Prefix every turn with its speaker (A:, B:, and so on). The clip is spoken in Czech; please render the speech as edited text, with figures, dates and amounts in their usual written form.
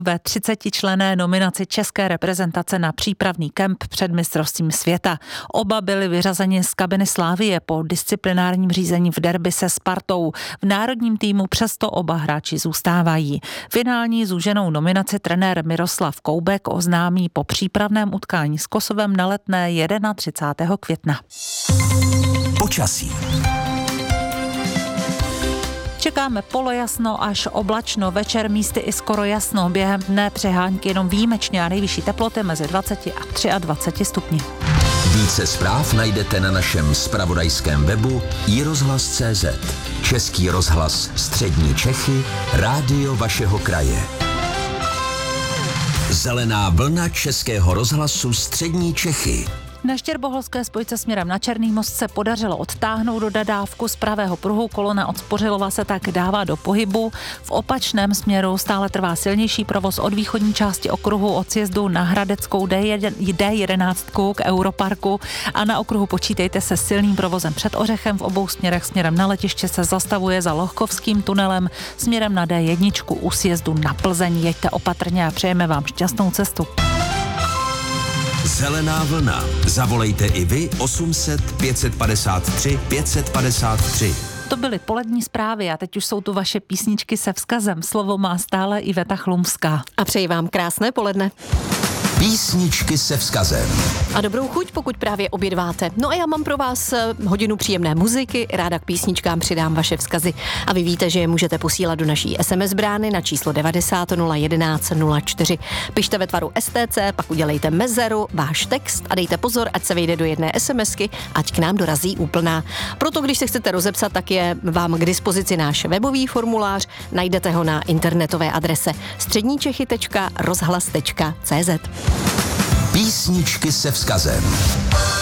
A: ve 30členné nominaci české reprezentace na přípravný kemp před mistrovstvím světa. Oba byli vyřazeni z kabiny Slavie po disciplinárním řízení v derby se Spartou. V národním týmu přesto oba hráči zůstávají. Finální zúženou nominaci trenér Miroslav Koubek oznámí po přípravném utkání s Kosovem na Letné 31. května.
B: Počasí.
A: Čekáme polojasno až oblačno, večer místy i skoro jasno, během dne přehánky jenom výjimečně a nejvyšší teploty mezi 20 a 23 stupni.
B: Více zpráv najdete na našem zpravodajském webu iRozhlas.cz. Český rozhlas Střední Čechy, rádio vašeho kraje. Zelená vlna Českého rozhlasu Střední Čechy.
A: Na Štěrboholské spojce směrem na Černý most se podařilo odtáhnout dodávku z pravého pruhu, kolona od Spořilova se tak dává do pohybu. V opačném směru stále trvá silnější provoz od východní části okruhu od sjezdu na Hradeckou D11 k Europarku a na okruhu počítejte se silným provozem před Ořechem. V obou směrech směrem na letiště se zastavuje za Lohkovským tunelem, směrem na D1 u sjezdu na Plzeň. Jeďte opatrně a přejeme vám šťastnou cestu.
B: Zelená vlna. Zavolejte i vy 800 553 553.
A: To byly polední zprávy a teď už jsou tu vaše písničky se vzkazem. Slovo má stále Iveta Chlumská.
C: A přeji vám krásné poledne.
B: Písničky se vzkazem.
C: A dobrou chuť, pokud právě obědváte. No a já mám pro vás hodinu příjemné muziky, ráda k písničkám přidám vaše vzkazy. A vy víte, že je můžete posílat do naší SMS brány na číslo 90 011 04. Pište ve tvaru STC, pak udělejte mezeru, váš text a dejte pozor, ať se vejde do jedné SMSky, ať k nám dorazí úplná. Proto, když se chcete rozepsat, tak je vám k dispozici náš webový formulář, najdete ho na internetové adrese středničechy.rozhlas.cz.
B: Písničky se vzkazem.